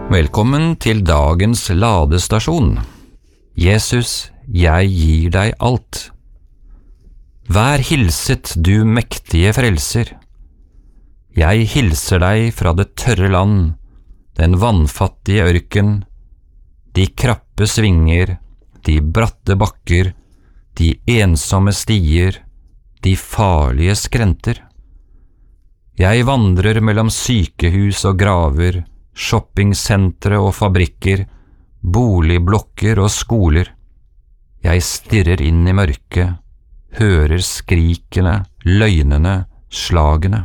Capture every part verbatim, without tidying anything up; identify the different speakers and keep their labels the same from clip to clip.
Speaker 1: Velkommen til dagens ladestasjon. Jesus, jeg gir deg alt. Vær hilset, du mektige frelser. Jeg hilser deg fra det tørre land, den vannfattige ørken, de krappe svinger, de bratte bakker, de ensomme stier, de farlige skrenter. Jeg vandrer mellom sykehus og graver, shoppingsentre og fabrikker, boligblokker og skoler. Jeg stirrer inn i mørket, hører skrikene, løgnene, slagene.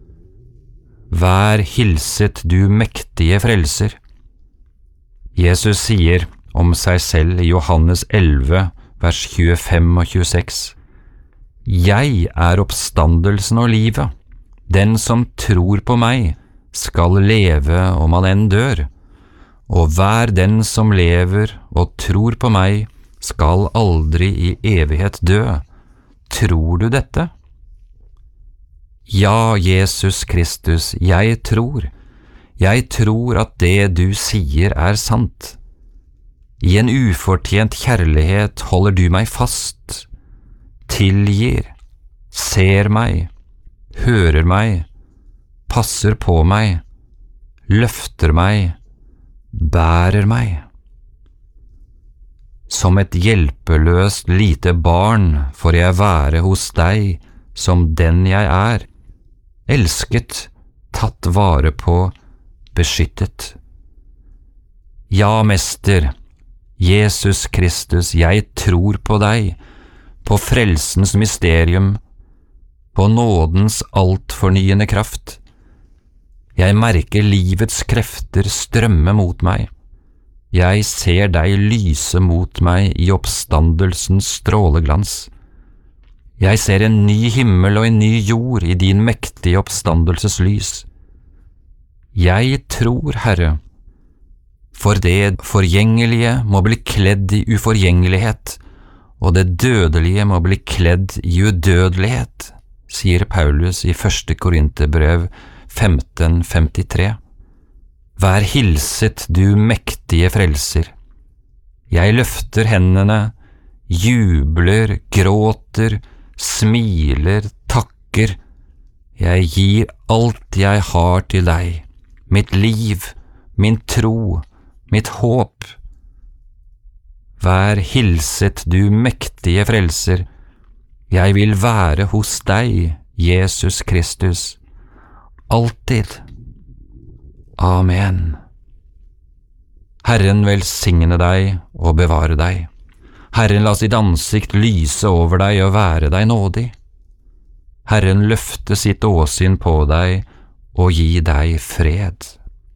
Speaker 1: Vær hilset, du mektige frelser. Jesus sier om seg selv i Johannes elleve, vers tjuefem og tjueseks. Jeg er oppstandelsen og livet. Den som tror på meg, skal leve om han enn dør, og hver den som lever og tror på meg, skal aldri i evighet dø. Tror du dette? Ja, Jesus Kristus, jeg tror. Jeg tror at det du sier er sant. I en ufortjent kjærlighet holder du meg fast, tilgir, ser meg, hører meg, passer på meg, løfter meg, bærer meg. Som et hjelpeløst lite barn får jeg være hos deg som den jeg er, elsket, tatt vare på, beskyttet. Ja, Mester, Jesus Kristus, jeg tror på deg, på frelsens mysterium, på nådens altfornyende kraft. Jeg merker livets krefter strømme mot meg. Jeg ser deg lyse mot meg i oppstandelsens stråleglans. Jeg ser en ny himmel og en ny jord i din mektige oppstandelseslys. Jeg tror, Herre, for det forgjengelige må bli kledd i uforgjengelighet, og det dødelige må bli kledd i udødelighet, sier Paulus i første Korinterbrev femten femtitre. Vær hilset, du mektige frelser. Jeg løfter hendene, jubler, gråter, smiler, takker. Jeg gir alt jeg har til deg, mitt liv, min tro, mitt håp. Vær hilset, du mektige frelser. Jeg vil være hos deg, Jesus Kristus, alltid. Amen. Herren velsigne deg og bevare deg. Herren la sitt ansikt lyse over deg og være deg nådig. Herren løfte sitt åsyn på deg og gi deg fred.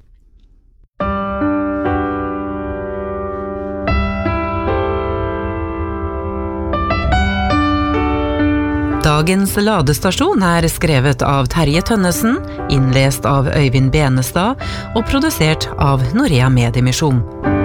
Speaker 2: Dagens ladestasjon er skrevet av Terje Tønnesen, innlest av Øyvind Benestad og produsert av Norea Mediemisjon.